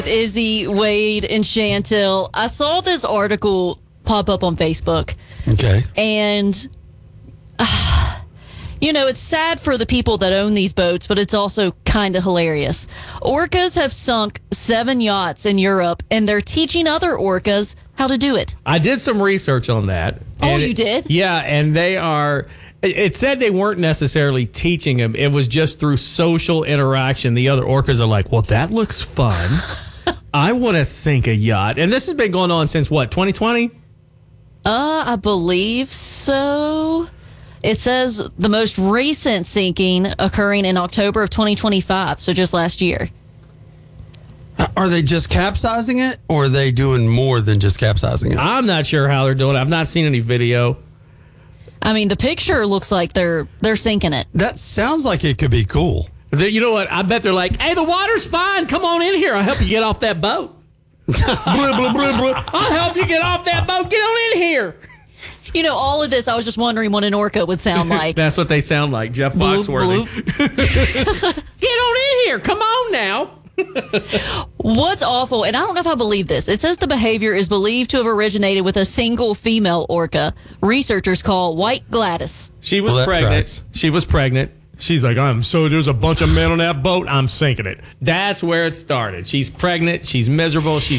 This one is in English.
Izzy, Wade, and Chantel. I saw this article pop up on Facebook. Okay. And, it's sad for the people that own these boats, but it's also kind of hilarious. Orcas have sunk 7 yachts in Europe, and they're teaching other orcas how to do it. I did some research on that. Oh, you did? Yeah, and they are... It said they weren't necessarily teaching them. It was just through social interaction. The other orcas are like, well, that looks fun. I want to sink a yacht. And this has been going on since, what, 2020? I believe so. It says the most recent sinking occurring in October of 2025, so just last year. Are they just capsizing it, or are they doing more than just capsizing it? I'm not sure how they're doing it. I've not seen any video. I mean, the picture looks like they're sinking it. That sounds like it could be cool. You know what? I bet they're like, hey, the water's fine. Come on in here. I'll help you get off that boat. Blah, blah, blah, blah. I'll help you get off that boat. Get on in here. All of this, I was just wondering what an orca would sound like. That's what they sound like, Jeff Foxworthy. Get on in here. Come on now. What's awful, and I don't know if I believe this, it says the behavior is believed to have originated with a single female orca researchers call White Gladys. She was pregnant. She was pregnant. She's like, there's a bunch of men on that boat. I'm sinking it. That's where it started. She's pregnant. She's miserable. She's